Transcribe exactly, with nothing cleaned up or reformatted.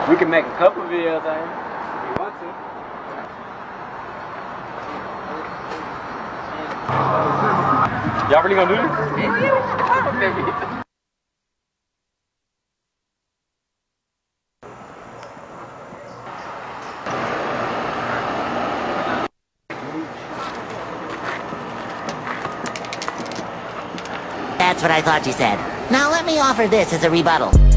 We can make a couple videos out here if you want to. Y'all really gonna do this? Yeah, yeah. That's what I thought you said. Now let me offer this as a rebuttal.